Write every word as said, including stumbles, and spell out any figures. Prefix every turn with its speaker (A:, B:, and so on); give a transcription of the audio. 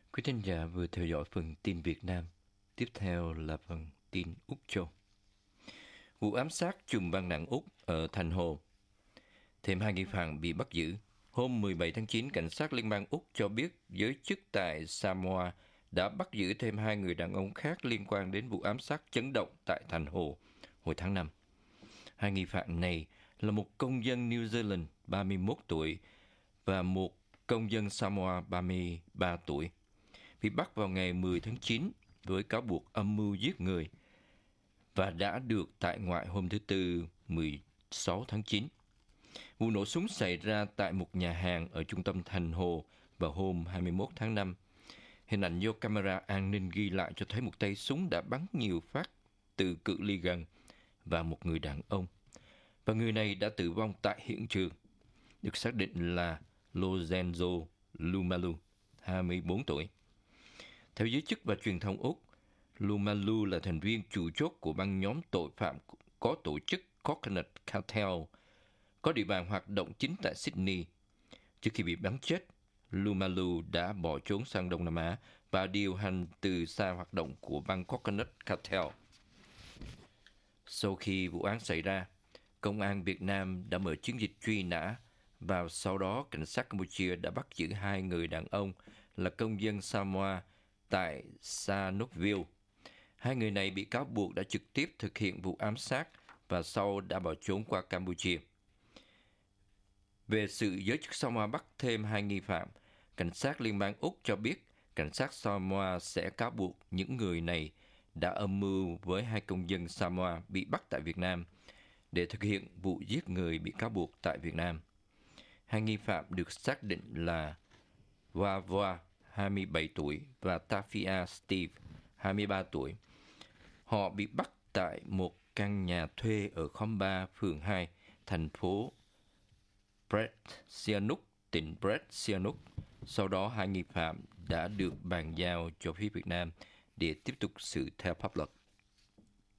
A: Quý thính giả vừa theo dõi phần tin Việt Nam. Tiếp theo là phần tin Úc Châu. Vụ ám sát trùm băng đảng Úc ở Thành Hồ. Thêm hai nghi phạm bị bắt giữ. Hôm mười bảy tháng chín, cảnh sát liên bang Úc cho biết giới chức tại Samoa đã bắt giữ thêm hai người đàn ông khác liên quan đến vụ ám sát chấn động tại Thành Hồ hồi tháng năm. Hai nghi phạm này là một công dân New Zealand ba mươi mốt tuổi và một công dân Samoa ba mươi ba tuổi. Bị bắt vào ngày mười tháng chín với cáo buộc âm mưu giết người và đã được tại ngoại hôm thứ Tư mười sáu tháng chín. Vụ nổ súng xảy ra tại một nhà hàng ở trung tâm Thành Hồ vào hôm hai mươi mốt tháng năm. Hình ảnh do camera an ninh ghi lại cho thấy một tay súng đã bắn nhiều phát từ cự ly gần và một người đàn ông. Và người này đã tử vong tại hiện trường. Được xác định là Lorenzo Lumalu, hai mươi bốn tuổi. Theo giới chức và truyền thông Úc, Lumalu là thành viên chủ chốt của băng nhóm tội phạm có tổ chức Coconut Cartel, có địa bàn hoạt động chính tại Sydney. Trước khi bị bắn chết, Lumalu đã bỏ trốn sang Đông Nam Á và điều hành từ xa hoạt động của băng Coconut Cartel. Sau khi vụ án xảy ra, Công an Việt Nam đã mở chiến dịch truy nã và sau đó cảnh sát Campuchia đã bắt giữ hai người đàn ông là công dân Samoa tại Sanookville. Hai người này bị cáo buộc đã trực tiếp thực hiện vụ ám sát và sau đã bỏ trốn qua Campuchia. Về sự giới chức Samoa bắt thêm hai nghi phạm, cảnh sát liên bang Úc cho biết cảnh sát Samoa sẽ cáo buộc những người này đã âm mưu với hai công dân Samoa bị bắt tại Việt Nam để thực hiện vụ giết người bị cáo buộc tại Việt Nam. Hai nghi phạm được xác định là Wava, hai mươi bảy tuổi và Tafia Steve, hai mươi ba tuổi. Họ bị bắt tại một căn nhà thuê ở khóm ba, phường hai, thành phố Brett Sihanouk, tỉnh Brett Sihanouk. Sau đó, hai nghi phạm đã được bàn giao cho phía Việt Nam để tiếp tục xử theo pháp luật.